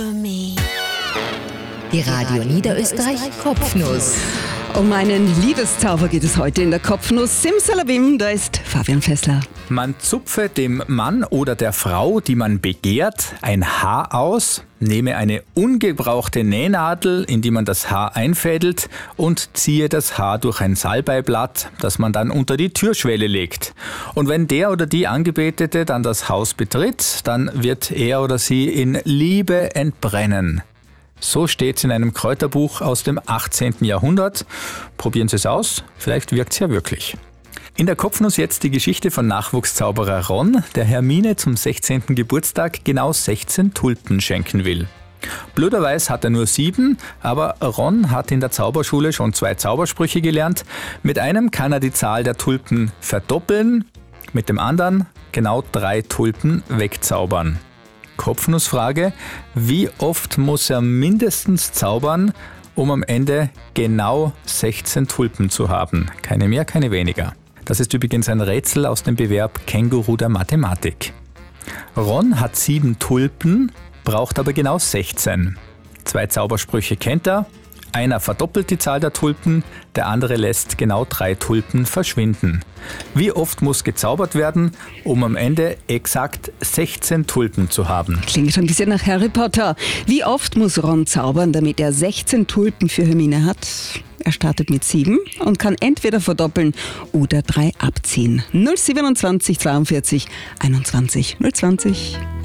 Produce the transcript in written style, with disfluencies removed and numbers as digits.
Die Radio Niederösterreich Kopfnuss. Um einen Liebeszauber geht es heute in der Kopfnuss. Simsalabim, da ist Fabian Fessler. Man zupfe dem Mann oder der Frau, die man begehrt, ein Haar aus, nehme eine ungebrauchte Nähnadel, in die man das Haar einfädelt und ziehe das Haar durch ein Salbeiblatt, das man dann unter die Türschwelle legt. Und wenn der oder die Angebetete dann das Haus betritt, dann wird er oder sie in Liebe entbrennen. So steht es in einem Kräuterbuch aus dem 18. Jahrhundert. Probieren Sie es aus, vielleicht wirkt es ja wirklich. In der Kopfnuss jetzt die Geschichte von Nachwuchszauberer Ron, der Hermine zum 16. Geburtstag genau 16 Tulpen schenken will. Blöderweise hat er nur 7, aber Ron hat in der Zauberschule schon 2 Zaubersprüche gelernt. Mit einem kann er die Zahl der Tulpen verdoppeln, mit dem anderen genau 3 Tulpen wegzaubern. Kopfnussfrage: Wie oft muss er mindestens zaubern, um am Ende genau 16 Tulpen zu haben? Keine mehr, keine weniger. Das ist übrigens ein Rätsel aus dem Bewerb Känguru der Mathematik. Ron hat 7 Tulpen, braucht aber genau 16. 2 Zaubersprüche kennt er. Einer verdoppelt die Zahl der Tulpen, der andere lässt genau 3 Tulpen verschwinden. Wie oft muss gezaubert werden, um am Ende exakt 16 Tulpen zu haben? Klingt schon ein bisschen nach Harry Potter. Wie oft muss Ron zaubern, damit er 16 Tulpen für Hermine hat? Er startet mit 7 und kann entweder verdoppeln oder 3 abziehen. 027 42 21 020.